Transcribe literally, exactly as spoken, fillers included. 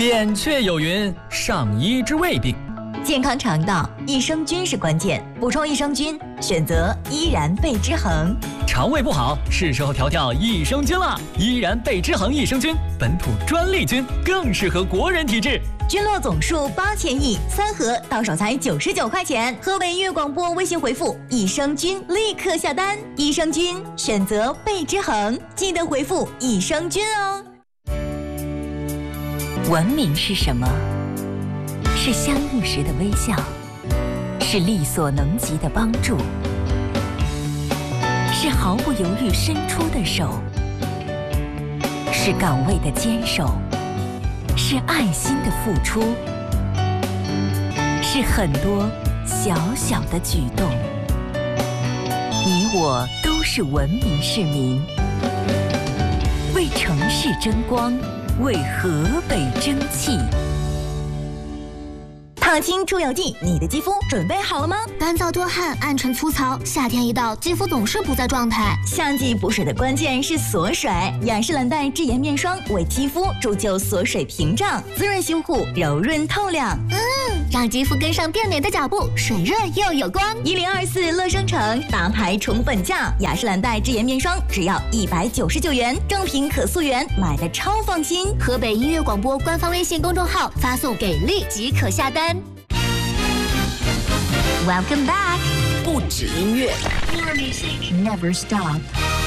扁鹊有云：上医治未病。 健康肠道，益生菌是关键。补充益生菌，选择依然贝之恒。 肠胃不好，是时候调调益生菌了。依然贝之恒益生菌，本土专利菌，更适合国人体质。 菌落总数八千亿，三盒到手才九十九块钱。河北音乐广播微信回复益生菌，立刻下单。益生菌选择贝之恒，记得回复益生菌哦。 文明是什么？是相遇时的微笑，是力所能及的帮助，是毫不犹豫伸出的手，是岗位的坚守，是爱心的付出，是很多小小的举动。你我都是文明市民，为城市争光，为河北争气。 烫青出油剂，你的肌肤准备好了吗？ 干燥多汗、暗沉粗糙，夏天一到，肌肤总是不在状态。 夏季补水的关键是锁水，雅诗兰黛智妍面霜为肌肤铸就锁水屏障，滋润修护，柔润透亮。 嗯，让肌肤跟上变美的脚步，水润又有光。 一零二四乐生城大牌宠本价，雅诗兰黛智妍面霜只要一百九十九元，正品可溯源，买的超放心。 河北音乐广播官方微信公众号发送给力即可下单。Welcome back， 不止音乐 Your music never stop。